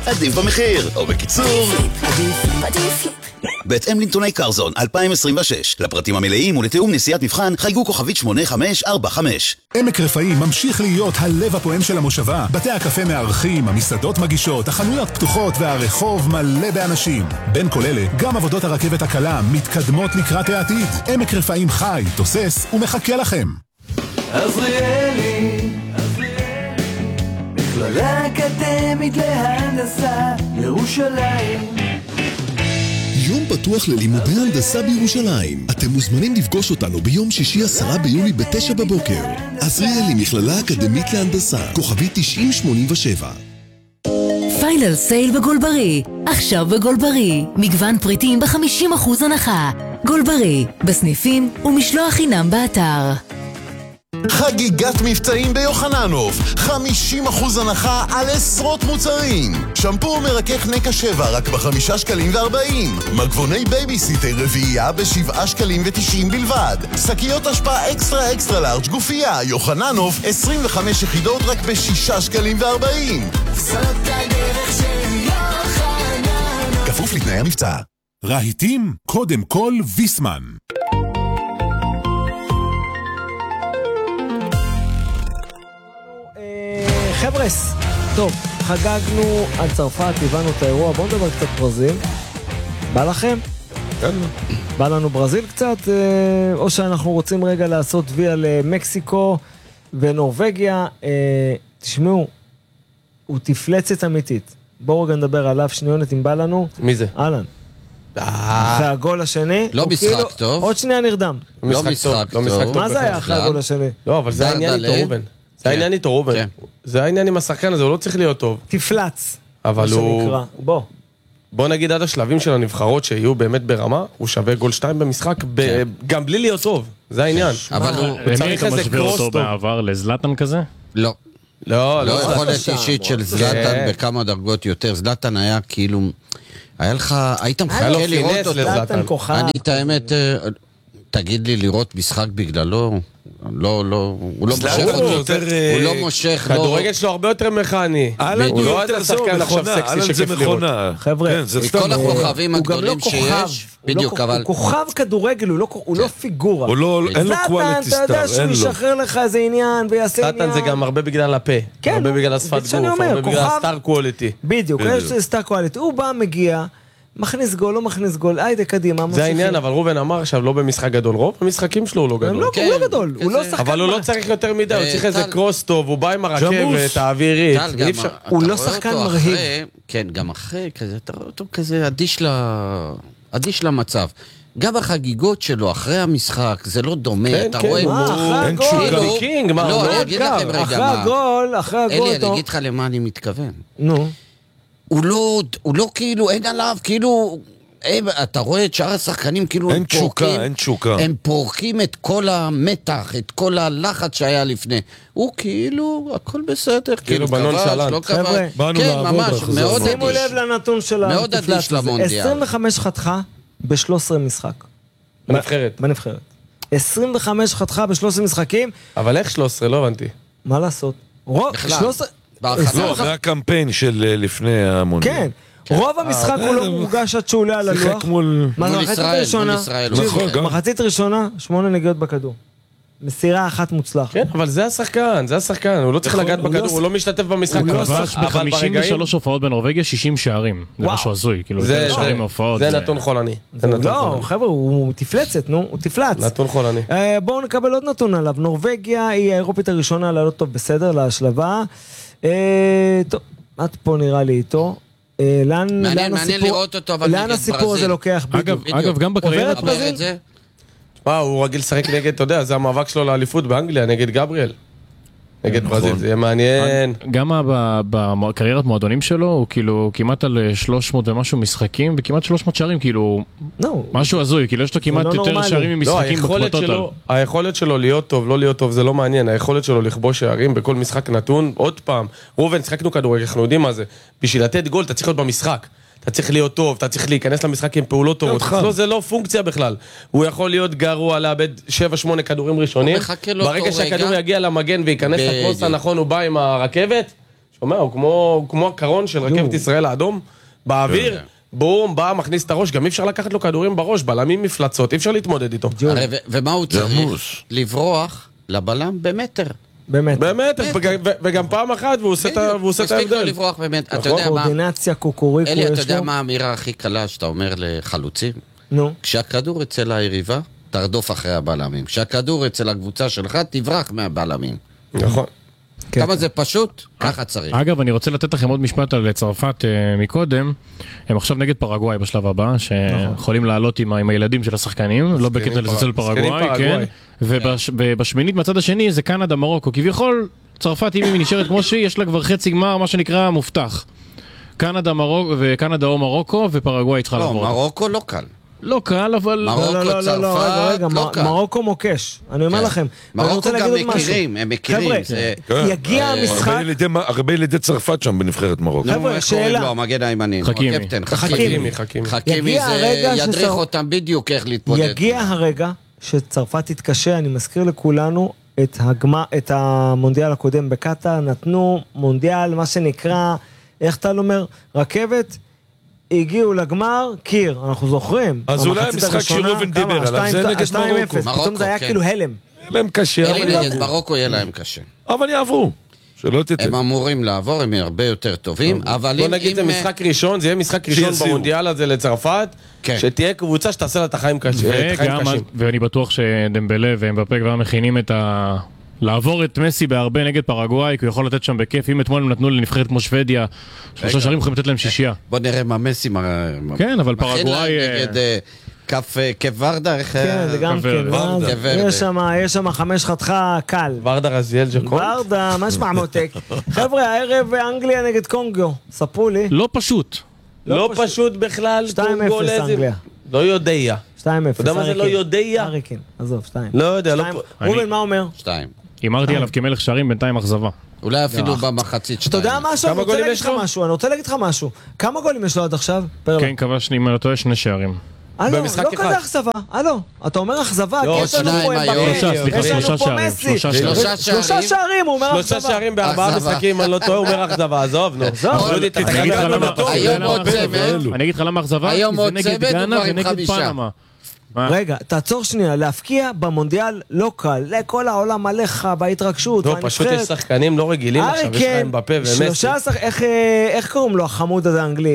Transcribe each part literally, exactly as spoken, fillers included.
עדיף במחיר, או בקיצור עדיף, עדיף. בהתאם לנתוני קרזון אלפיים עשרים ושש. לפרטים המלאים ולתיאום נסיעת מבחן חייגו כוכבית שמונה חמש ארבע חמש. עמק רפאים ממשיך להיות הלב הפועם של המושבה. בתי הקפה מארחים, המסעדות מגישות, החנויות פתוחות והרחוב מלא באנשים. בין כל אלה, גם עבודות הרכבת הקלה מתקדמות לקראת העתיד. עמק רפאים חי, תוסס ומחכה לכם. עזריאלי, מכללה אקדמית להנדסה ירושלים. יום פתוח ללימודי הנדסה בירושלים. אתם מוזמנים לפגוש אותנו ביום שישי עשרה ביולי בתשע בבוקר. עזריאלי, מכללה אקדמית להנדסה, כוכבית תשעים שמונים ושבע. פיינל סייל בגולברי. עכשיו בגולברי. מגוון פריטים ב-חמישים אחוז הנחה. גולברי, בסניפים ומשלוח חינם באתר. חגיגת מבצעים ביוחננוף, חמישים אחוז הנחה על עשרות מוצרים. שמפו מרכך נקה שבע רק בחמישה שקלים וארבעים. מגבוני בייביסיטר רביעייה בשבעה שקלים ותשעים בלבד. שקיות השפעה אקסטרה אקסטרה לארג' גופייה יוחננוף עשרים וחמש יחידות רק בשישה שקלים וארבעים. זאת הדרך של יוחננוף. כפוף לתנאי המבצע. רהיטים, קודם כל ויסמן. חבר'ס, טוב, חגגנו על צרפת, הבנו את האירוע, בואו נדבר קצת ברזיל. בא לכם? כן. בא לנו ברזיל קצת, או שאנחנו רוצים רגע לעשות ויה למקסיקו ונורווגיה. תשמעו, הוא תפלצת אמיתית. בואו רגע נדבר עליו שניונת אם בא לנו. מי זה? אהלן. אחרי הגול השני. לא משחק טוב. עוד שנייה נרדם. לא משחק טוב. מה זה היה אחרי הגול השני? לא, אבל זה העניין איתו רובן. זה העניין איתו רובן. זה העניין עם השחקן הזה, הוא לא צריך להיות טוב. תפלץ. אבל הוא... בוא. בוא נגיד עד השלבים של הנבחרות שיהיו באמת ברמה, הוא שווה גול שתיים במשחק, גם בלי להיות טוב. זה העניין. אבל הוא צריך איזה קרוס טוב. בעבר לזלטן כזה? לא. לא, לא יכולת אישית של זלטן בכמה דרגות יותר. זלטן היה כאילו... היה לך... היית מחכה לראות אותו. אני את האמת... תגיד לי לראות משחק בגללו, לא, לא, הוא לא מושך אותו, הוא לא מושך, כדורגל שלו הרבה יותר מכני, הוא לא עד השחקן עכשיו סקסי שכיף לראות. חבר'ה, כל הכוכבים הגדולים שיש, בדיוק, אבל... הוא כוכב כדורגל, הוא לא פיגורה. אין לו קואליטי סטאר, אתה יודע שהוא ישחרר לך איזה עניין ויעשה עניין. סטאטן זה גם הרבה בגלל הפה, הרבה בגלל השפת גוף, הרבה בגלל הסטאר קואליטי. בדיוק, יש סטאר קואליטי, הוא בא, מגיע, מכניס גול, לא מכניס גול, היידה קדימה. זה העניין, אבל רובן אמר עכשיו לא במשחק גדול, רוב המשחקים שלו הוא לא גדול. הוא לא גדול, הוא לא שחקן. אבל הוא לא צריך יותר מדי, הוא צריך איזה קרוס טוב, הוא בא עם הרכבת, האווירית. הוא לא שחקן מרהיב. כן, גם אחרי, אתה רואה אותו כזה אדיש למצב. גם החגיגות שלו אחרי המשחק, זה לא דומה, אתה רואה... אחרי הגול, קינג, מה, לא, אני אגיד לכם רגע, אחרי הגול, אחרי הגול, אלי, אני אגיד לך למה אני מתכוון. נו. הוא לא, הוא לא כאילו, אין עליו, כאילו, הם, אתה רואה את שאר השחקנים, כאילו אין תשוקה, אין תשוקה. הם פורקים את כל המתח, את כל הלחץ שהיה לפני. הוא כאילו, הכל בסדר, כאילו בנון שלן. לא חבר'ה, כן, ממש, מאוד שימו לב לנתון של מאוד אדיש למונדיאל. עשרים וחמש חתכה ב-שלושה עשר משחק. בנבחרת. בנבחרת. עשרים וחמש חתכה ב-שלושה עשר משחקים. אבל איך שלוש עשרה? לא הבנתי. מה לעשות? שלוש עשרה... לא, זה הקמפיין של לפני המונדיאל. כן, רוב המשחק הוא לא מורגש עד שהוא עולה על הלוח. שיחק מול ישראל. מחצית ראשונה, שמונה נגיעות בכדור. מסירה אחת מוצלחת. כן, אבל זה השחקן, זה השחקן, הוא לא צריך לגעת בכדור, הוא לא משתתף במשחק. הוא כבש ב-חמישים ושלוש הופעות בנורווגיה, שישים שערים. זה משהו הזוי, כאילו, זה שערים מהופעות. זה נתון חולני. לא, חבר'ה, הוא תפלצת, נו, הוא תפלץ. נתון חולני. בואו נקבל עוד נתון עליו. נורווגיה היא האירופית הראשונה לעלות טוב בסדר, להשלבה. טוב, את פה נראה לי איתו. מעניין לראות אותו, אבל לאן הסיפור הזה לוקח? אגב, גם בקריירת ברזיל. מה, הוא רגיל לשחק נגד, אתה יודע, זה המאבק שלו לאליפות באנגליה, נגד גבריאל. נגד ברזיל, זה יהיה מעניין. גם בקריירת מועדונים שלו, הוא כאילו כמעט על שלוש מאות ומשהו משחקים, וכמעט שלוש מאות שערים, כאילו, משהו הזוי, כאילו יש לו כמעט יותר שערים ממשחקים בטוטל. היכולת שלו להיות טוב, לא להיות טוב, זה לא מעניין. היכולת שלו לכבוש שערים בכל משחק נתון, עוד פעם, רובן, שחקנו כדורגל, אנחנו יודעים מה זה. בשביל לתת גול, אתה צריך להיות במשחק. אתה צריך להיות טוב, אתה צריך להיכנס למשחק עם פעולות טובות. לא, זה לא פונקציה בכלל. הוא יכול להיות גרוע, לאבד שבע שמונה כדורים ראשונים. ברגע שהכדור יגיע למגן וייכנס לקרוס הנכון, הוא בא עם הרכבת, שומע, הוא כמו, כמו הקרון של רכבת ישראל האדום, באוויר, בום, בא, מכניס את הראש, גם אי אפשר לקחת לו כדורים בראש, בלמים מפלצות, אי אפשר להתמודד איתו. ומה הוא צריך? לברוח לבלם במטר. באמת. באמת, וגם פעם אחת, והוא עושה את ההבדל. מספיק לו לברוח באמת. אתה יודע מה... קואורדינציה, קוקוריקו יש לו. אלי, אתה יודע מה האמירה הכי קלה שאתה אומר לחלוצים? נו. כשהכדור אצל היריבה, תרדוף אחרי הבלמים. כשהכדור אצל הקבוצה שלך, תברח מהבלמים. נכון. כמה זה פשוט? ככה צריך. אגב, אני רוצה לתת לכם עוד משפט על צרפת מקודם. הם עכשיו נגד פרגוואי בשלב הבא, שיכולים לעלות עם הילדים של השחקנים, לא בקטע לזלזל פרגוואי, כן. ובשמינית מהצד השני זה קנדה, מרוקו. כביכול, צרפת, אם היא נשארת כמו שהיא, יש לה כבר חצי גמר, מה שנקרא מובטח. קנדה וקנדה או מרוקו, ופרגוואי צריכה לעבור. לא, מרוקו לא קל. לא קל, אבל... מרוקו, צרפת, לא קל. מרוקו מוקש, אני אומר לכם. מרוקו גם מכירים, הם מכירים. יגיע המשחק... הרבה ילדי צרפת שם בנבחרת מרוקו. חבר'ה, שאלה. לא, המגן הימני. חכימי. חכימי. חכימי זה ידריך אותם בדיוק איך להתמודד. יגיע הרגע שצרפת תתקשה, אני מזכיר לכולנו את המונדיאל הקודם בקטר, נתנו מונדיאל, מה שנקרא, איך אתה אומר, רכבת, הגיעו לגמר, קיר, אנחנו זוכרים. אז אולי המשחק שראובן דיבר עליו, זה נגד מרוקו. פתאום זה היה כאילו הלם. יהיה להם קשה. נגד מרוקו יהיה להם קשה. אבל יעברו. שלא תתן. הם אמורים לעבור, הם הרבה יותר טובים, אבל בוא נגיד זה משחק ראשון, זה יהיה משחק ראשון במונדיאל הזה לצרפת, שתהיה קבוצה שתעשה לה את החיים קשים. ואני בטוח שדמבלה ואמבפה כבר מכינים את ה... לעבור את מסי בהרבה נגד פרגוואי, כי הוא יכול לתת שם בכיף. אם אתמול הם נתנו לנבחרת כמו שוודיה, שלושה שערים יכולים לתת להם שישייה. בוא נראה מה מסי... כן, אבל פרגוואי... נגד כף ורדה, כן, זה גם כן. יש שם חמש חתכה קל. ורדה רזיאל ג'קונט? ורדה, מה שמע מותק? חבר'ה, הערב אנגליה נגד קונגו. ספרו לי. לא פשוט. לא פשוט בכלל. שתיים אפס אנגליה. לא יודע. שתיים אפס. אתה יודע מה זה לא יודע? אריקין, עזוב, שתיים. לא יודע. רובן, מה אומר? שתיים. אמרתי עליו כמלך שערים, בינתיים אכזבה. אולי אפילו במחצית שתיים. אתה יודע משהו? אני רוצה להגיד לך משהו, אני רוצה להגיד לך משהו. כמה גולים יש לו עד עכשיו? כן, כבש לי מרתו יש שני שערים. הלו, לא כזה אכזבה, הלו, אתה אומר אכזבה, כי יש לנו פה אמבפה, יש לנו פה מסי, שלושה שערים, הוא אומר אכזבה. שלושה שערים בארבעה משחקים, אני לא טועה, הוא אומר אכזבה, עזוב, נו. אני אגיד לך למה אכזבה, כי זה נגד גאנה ונגד פנמה. רגע, תעצור שנייה, להפקיע במונדיאל לא קל, לכל העולם עליך בהתרגשות. לא, פשוט יש שחקנים לא רגילים עכשיו, יש לך אמבפה ומסי. איך קוראים לו החמוד הזה האנגלי?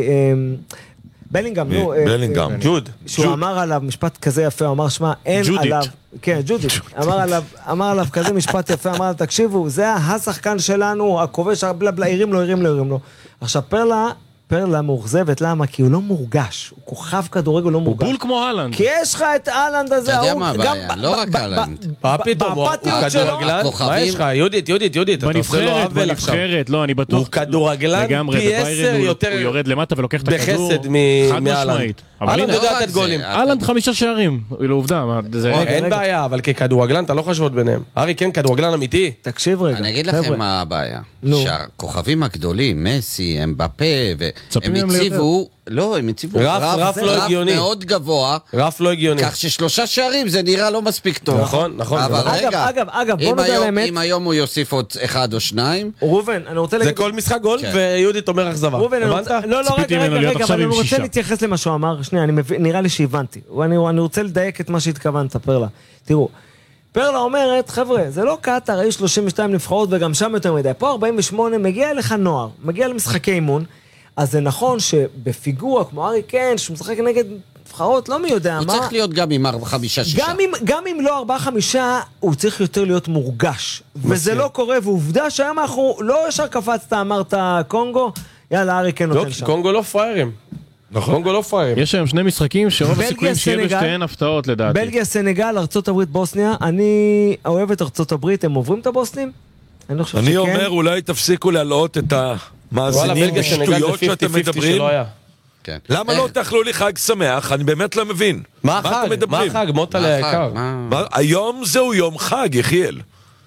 בלינגהם, נו. בלינגהם. ג'וד. שהוא אמר עליו משפט כזה יפה, הוא אמר, שמה, אין עליו. כן, ג'ודית. אמר עליו כזה משפט יפה, אמר עליו, תקשיבו, זה השחקן שלנו, הכובש, בלה בלה, הרים לו, הרים לו, הרים לו. עכשיו, פרלה, פרלה מאוכזבת, למה? כי הוא לא מורגש. הוא כוכב כדורגל, לא מורגש. הוא בול כמו הלנד. כי יש לך את הלנד הזה. אתה יודע מה הבעיה, לא רק הלנד. מה פתאום, הוא כדורגלן? מה יש לך? יהודית, יהודית, יהודית. בנבחרת, בנבחרת, לא, אני בטוח. הוא כדורגלן פי עשר יותר... הוא יורד למטה ולוקח את הכדור. בחסד מהלנד. הלנד יודע לתת גולים. הלנד חמישה שערים. לעובדה. אין בעיה, אבל ככדורגלן אתה לא חשובות ביניהם. ארי, כן, כדורגלן אמיתי. תקשיב רגע. אני אגיד לכם מה הבעיה. שהכוכבים הגדולים, מסי, אמבפה, והם הציבו, לא, הם הציבו רף מאוד גבוה. רף לא הגיוני. כך ששלושה שערים זה נראה לא מספיק טוב. נכון, נכון. אבל רגע, אגב, אגב, בוא נדע לאמת. אם היום הוא יוסיף עוד אחד או שניים. רובן, אני רוצה להגיד... זה כל משחק גול, ויהודית אומר אכזבה. רובן, אני רוצה... לא, לא, רגע, רגע, רגע, אבל אני רוצה להתייחס למה שהוא אמר. שנייה, נראה לי שהבנתי. אני רוצה לדייק את מה שהתכוונת, פרלה. תראו, פרלה אומרת, חבר'ה, זה לא קטר, יש שלושים ושתיים נבחרות וגם שם יותר מדי. פה ארבעים ושמונה מגיע אליך נוער, מגיע למשחקי אימון, אז זה נכון שבפיגוע, כמו ארי קיין, שהוא משחק נגד נבחרות, לא מי יודע מה. הוא צריך להיות גם עם ארבעה חמישה שישה. גם אם, גם אם לא ארבעה חמישה, הוא צריך יותר להיות מורגש. וזה לא קורה, ועובדה שהיום אנחנו לא ישר קפצת, אמרת קונגו, יאללה, ארי קיין נותן שם. קונגו לא פריירים. קונגו לא פריירים. יש היום שני משחקים שרוב הסיכויים שיהיה בשתיהן הפתעות לדעתי. בלגיה, סנגל, ארצות הברית, בוסניה. אני אוהב את ארצות הברית, הם עוברים את הבוסנים? אני, אני אומר, אולי תפסיקו להעלות את המאזינים בשטויות שאתם מדברים. כן. למה לא תאכלו לי חג שמח? אני באמת לא מבין. מה החג? מה החג? מוטה ליקר. היום זהו יום חג, יחיאל.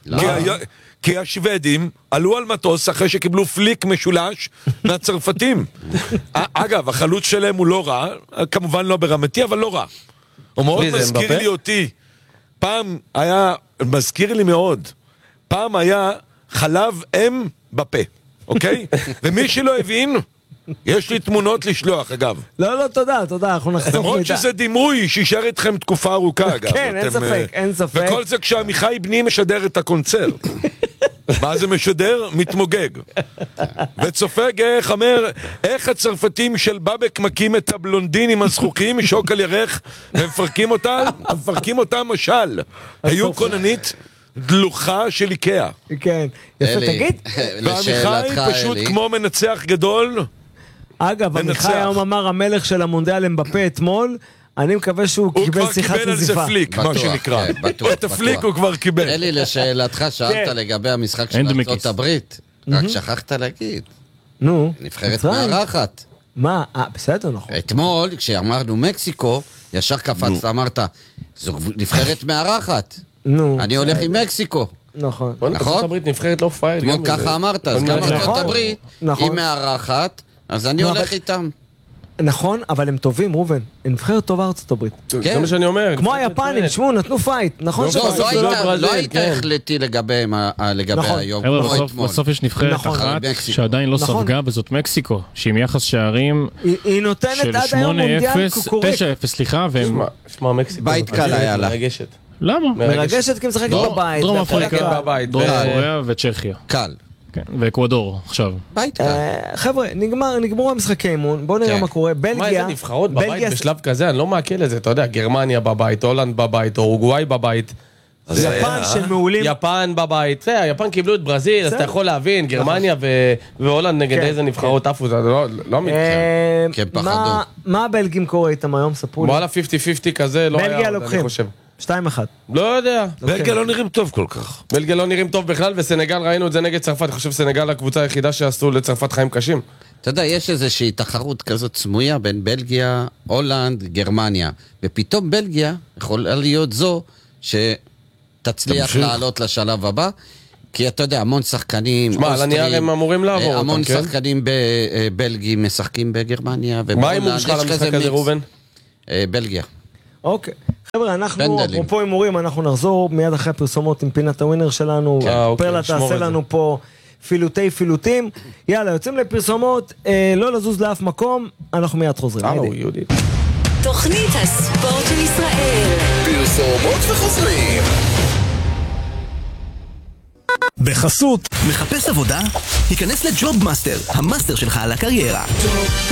כי השוודים עלו על מטוס אחרי שקיבלו פליק משולש מהצרפתים. אגב, החלוץ שלהם הוא לא רע, כמובן לא ברמתי, אבל לא רע. הוא מאוד מזכיר לי אותי. פעם היה, מזכיר לי מאוד, פעם היה חלב אם בפה. אוקיי? ומי שלא הבין, יש לי תמונות לשלוח, אגב. לא, לא, תודה, תודה, אנחנו נחסוך מידע. למרות שזה דימוי שישאר איתכם תקופה ארוכה, אגב. כן, אין ספק, אין ספק. וכל זה כשעמיחי בני משדר את הקונצרט. מה זה משדר? מתמוגג. וצופג איך אומר, איך הצרפתים של בבק מקים את הבלונדינים הזכוכים, שוק על ירך, ומפרקים אותם, מפרקים אותם משל. היו כוננית דלוחה של איקאה. כן, יפה, תגיד. ועמיחי פשוט כמו מנצח גדול. אגב, עמיחי היום אמר המלך של המונדיאל אמבפה אתמול, אני מקווה שהוא קיבל שיחת נזיפה. הוא כבר קיבל על זה פליק, מה שנקרא. את הפליק הוא כבר קיבל. אלי, לשאלתך, שאלת לגבי המשחק של ארצות הברית, רק שכחת להגיד. נו. נבחרת מארחת. מה? אה, בסדר, נכון. אתמול, כשאמרנו מקסיקו, ישר קפצת, אמרת, זו נבחרת מארחת. נו. אני הולך עם מקסיקו. נכון. ארצות הברית נבחרת לא פייר. אתמול ככה אמרת, אז גם ארצות הברית היא מארחת, אז אני הולך איתם. נכון, אבל הם טובים, רובן. הם נבחרת טובה ארצות הברית. זה מה שאני אומר. כמו היפנים, שמו, נתנו פייט. נכון לא היית החלטי לגביהם, לגבי היום. בסוף יש נבחרת אחת שעדיין לא ספגה, וזאת מקסיקו, שעם יחס שערים היא נותנת עד היום מונדיאל קוקורק. תשע אפס, סליחה, והם... שמע, מקסיקו. בית קל היה לה. מרגשת. למה? מרגשת כי משחקת בבית. דרום אפריקה, דרום קוריאה וצ'כיה. קל. כן, ואקוודור עכשיו. בית קל. חבר'ה, נגמרו המשחקי אימון, בואו נראה מה קורה. בלגיה... מה, איזה נבחרות בבית בשלב כזה? אני לא מעכל את זה, אתה יודע, גרמניה בבית, הולנד בבית, אורוגוואי בבית. יפן של מעולים. יפן בבית, יפן קיבלו את ברזיל, אז אתה יכול להבין, גרמניה והולנד נגד איזה נבחרות עפו, זה לא מתחיל. כן, פחדו. מה הבלגים קורה איתם היום? ספרו לי. וואלה, חמישים חמישים כזה, לא היה, אני חושב. שתיים אחד. לא יודע. בלגיה לא נראים טוב כל כך. בלגיה לא נראים טוב בכלל, וסנגל ראינו את זה נגד צרפת. אני חושב סנגל הקבוצה היחידה שעשו לצרפת חיים קשים. אתה יודע, יש איזושהי תחרות כזאת סמויה בין בלגיה, הולנד, גרמניה. ופתאום בלגיה יכולה להיות זו שתצליח לעלות לשלב הבא. כי אתה יודע, המון שחקנים... שמע, על הנייר הם אמורים לעבור אותם, כן? המון שחקנים בבלגים משחקים בגרמניה. מה הימור שלך למשחק הזה, רובן? בלגיה. אוקיי. חבר'ה, אנחנו, אפרופו הימורים, אנחנו נחזור מיד אחרי הפרסומות עם פינת הווינר שלנו. פרלה תעשה לנו פה פילוטי פילוטים. יאללה, יוצאים לפרסומות, לא לזוז לאף מקום, אנחנו מיד חוזרים. תוכנית הספורט של ישראל. פרסומות וחוזרים. בחסות. מחפש עבודה? היכנס לג'וב מאסטר, המאסטר שלך על הקריירה.